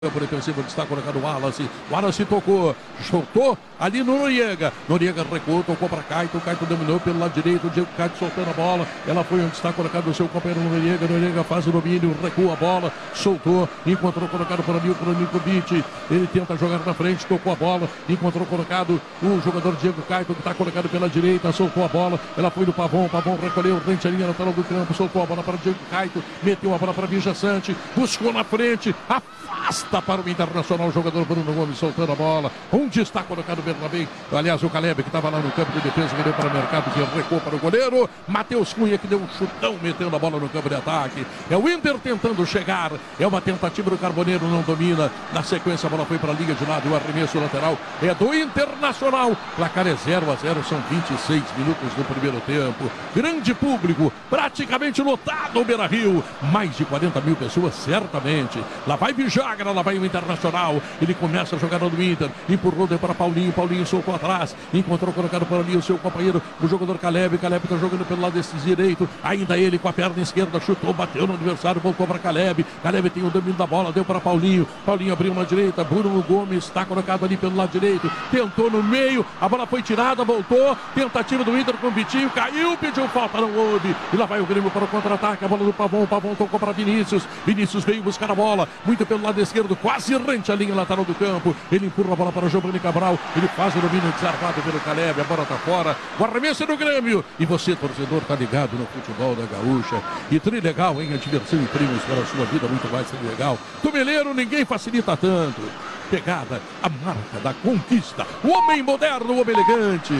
Campo defensivo está colocado o Wallace. O Wallace tocou, soltou ali no Noriega. Noriega recuou, tocou para Caito. O Caito dominou pelo lado direito. O Diego Caito soltando a bola. Ela foi onde está colocado o seu companheiro Noriega. Noriega faz o domínio, recua a bola, soltou, encontrou colocado por ali o Nikovic. Ele tenta jogar na frente, tocou a bola, encontrou colocado o jogador Diego Caito, que está colocado pela direita, soltou a bola. Ela foi do Pavão. Pavão recolheu frente à linha lateral do campo, soltou a bola para o Diego Caito, meteu a bola para Vija Sante, buscou na frente, afasta para o Internacional, o jogador Bruno Gomes soltando a bola. Onde está colocado o Bernabé? Aliás, o Caleb, que estava lá no campo de defesa, que deu para o mercado, que recuou para o goleiro. Matheus Cunha, que deu um chutão, metendo a bola no campo de ataque. É o Inter tentando chegar. É uma tentativa do Carboneiro, não domina. Na sequência, a bola foi para a liga de lado. O arremesso lateral é do Internacional. Placar é 0-0, são 26 minutos do primeiro tempo. Grande público, praticamente lotado o Beira-Rio. Mais de 40 mil pessoas, certamente. Lá vai Vijagra, lá vai o Internacional. Ele começa a jogar no Inter. Empurrou, deu para Paulinho. Paulinho soltou atrás. Encontrou colocado por ali o seu companheiro, o jogador Caleb. Caleb está jogando pelo lado desse direito. Ainda ele com a perna esquerda chutou, bateu no adversário, voltou para Caleb. Caleb tem o domínio da bola, deu para Paulinho. Paulinho abriu na direita. Bruno Gomes está colocado ali pelo lado direito. Tentou no meio. A bola foi tirada, voltou. Tentativa do Inter com o Vitinho. Caiu, pediu falta, não houve. E lá vai o Grêmio para o contra-ataque. A bola do Pavão. O Pavão tocou para Vinícius. Vinícius veio buscar a bola. Muito pelo lado esquerdo, quase rente a linha lateral do campo. Ele empurra a bola para o Giovanni Cabral. Ele faz o domínio desarmado pelo Caleb. A bola está fora. O arremesso é do Grêmio. E você, torcedor, está ligado no futebol da Gaúcha. E trilegal, hein? A diversão e primos para a sua vida muito mais trilegal. Tumeleiro, ninguém facilita tanto. Pegada, a marca da conquista. O homem moderno, o homem elegante.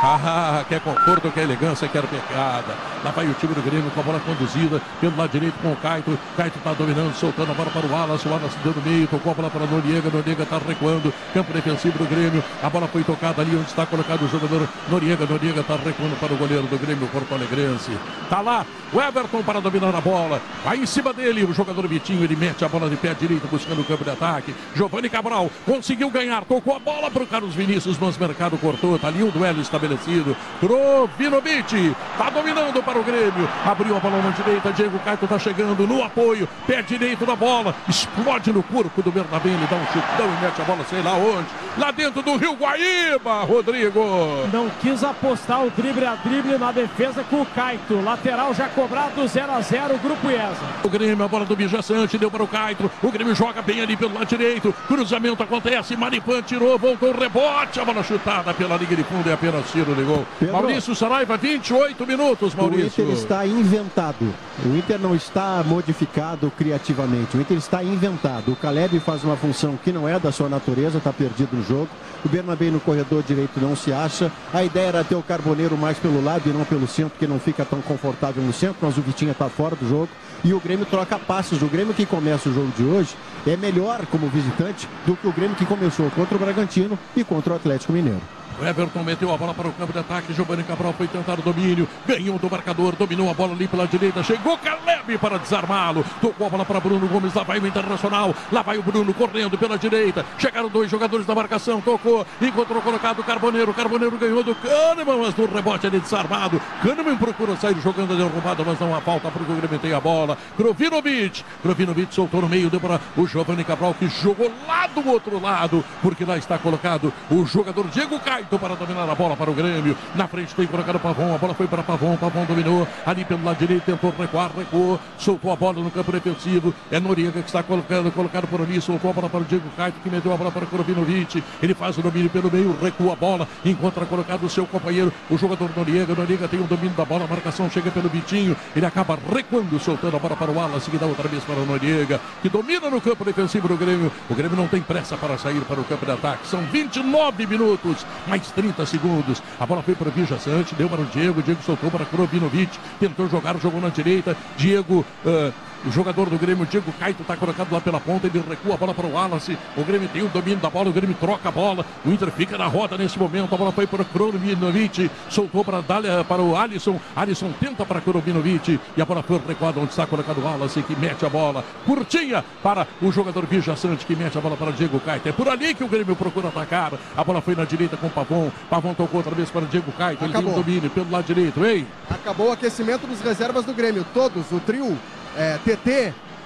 Ah, quer conforto, quer elegância, quer pegada. Lá vai o time do Grêmio com a bola conduzida pelo lado direito com o Caito. Caito está dominando, soltando a bola para o Wallace. O Wallace deu no meio, tocou a bola para Noriega. Noriega está recuando. Campo defensivo do Grêmio. A bola foi tocada ali onde está colocado o jogador Noriega. Noriega está recuando para o goleiro do Grêmio, Porto Alegrense. Está lá o Everton para dominar a bola. Vai em cima dele o jogador Vitinho. Ele mete a bola de pé direito buscando o campo de ataque. Giovanni Cabral conseguiu ganhar, tocou a bola para o Carlos Vinícius, mas o mercado cortou, tá ali o duelo estabelecido. Krovinovic tá dominando para o Grêmio, abriu a bola na direita, Diego Caito tá chegando no apoio, pé direito da bola, explode no corpo do Bernabé, ele dá um chutão e mete a bola sei lá onde, lá dentro do Rio Guaíba, Rodrigo. Não quis apostar o drible a drible na defesa com o Caito, lateral já cobrado 0-0, Grupo IESA. O Grêmio, a bola do Vija Sante, deu para o Caito, o Grêmio joga bem ali pelo lado direito, cruzamento acontece, Maripan tirou, voltou o rebote, a bola chutada pela linha de fundo e apenas tiro de gol. Pedro, Maurício Saraiva, 28 minutos, Maurício. O Inter está inventado, o Inter não está modificado criativamente, o Inter está inventado. O Caleb faz uma função que não é da sua natureza, está perdido no jogo. O Bernabé no corredor direito não se acha. A ideia era ter o Carboneiro mais pelo lado e não pelo centro, porque não fica tão confortável no centro, mas o Vitinho está fora do jogo. E o Grêmio troca passes. O Grêmio que começa o jogo de hoje é melhor como visitante do que o Grêmio que começou contra o Bragantino e contra o Atlético Mineiro. O Everton meteu a bola para o campo de ataque. Giovanni Cabral foi tentar o domínio. Ganhou do marcador. Dominou a bola ali pela direita. Chegou Caleb para desarmá-lo. Tocou a bola para Bruno Gomes. Lá vai o Internacional. Lá vai o Bruno correndo pela direita. Chegaram dois jogadores da marcação. Tocou. Encontrou colocado o Carboneiro. Carboneiro ganhou do Kahneman, mas no rebote ele desarmado. Kahneman procura sair jogando a derrubada, mas não há falta porque o Grêmio tem a bola. Krovinovic. Krovinovic soltou no meio. Deu para o Giovanni Cabral que jogou lá do outro lado. Porque lá está colocado o jogador Diego Caio para dominar a bola para o Grêmio. Na frente tem colocado o Pavão. A bola foi para Pavão. Pavão dominou ali pelo lado direito. Tentou recuar, recuou. Soltou a bola no campo defensivo. É Noriega que está colocado por ali. Soltou a bola para o Diego Caio, que meteu a bola para o Krovinovic. Ele faz o domínio pelo meio, recua a bola. Encontra colocado o seu companheiro, o jogador Noriega. Noriega tem o domínio da bola. A marcação chega pelo Vitinho. Ele acaba recuando, soltando a bola para o Wallace, que dá outra vez para o Noriega, que domina no campo defensivo do Grêmio. O Grêmio não tem pressa para sair para o campo de ataque. São 29 minutos. Mais 30 segundos. A bola foi para o Vija Sante, deu para o Diego. Diego soltou para Krovinovic. Tentou jogar, jogou na direita. Diego. O jogador do Grêmio, Diego Caito, está colocado lá pela ponta. Ele recua a bola para o Wallace. O Grêmio tem o domínio da bola. O Grêmio troca a bola. O Inter fica na roda nesse momento. A bola foi para o Krovinovic. Soltou para o Alisson. Alisson tenta para Krovinovic. E a bola foi recuada onde está colocado o Wallace, que mete a bola curtinha para o jogador Vija Sante, que mete a bola para o Diego Caito. É por ali que o Grêmio procura atacar. A bola foi na direita com o Pavão. Pavão tocou outra vez para o Diego Caito. Ele tem o domínio pelo lado direito. Ei! Acabou o aquecimento dos reservas do Grêmio. Todos, o trio, TT,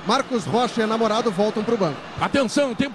Marcos Rocha e a namorado voltam para o banco. Atenção, tempo